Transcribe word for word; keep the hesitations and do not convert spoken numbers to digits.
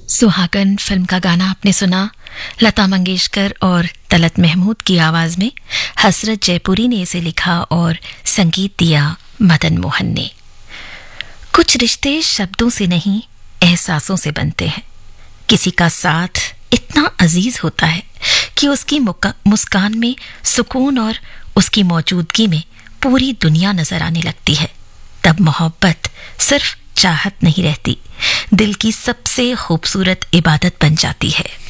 सुहागन फिल्म का गाना आपने सुना। लता मंगेशकर और तलत महमूद की आवाज में हसरत जयपुरी ने इसे लिखा और संगीत दिया मदन मोहन ने। कुछ रिश्ते शब्दों से नहीं, एहसासों से बनते हैं। किसी का साथ इतना अजीज होता है कि उसकी मुस्कान में सुकून और उसकी मौजूदगी में पूरी दुनिया नजर आने लगती है। तब मोहब्बत सिर्फ चाहत नहीं रहती, दिल की सबसे खूबसूरत इबादत बन जाती है।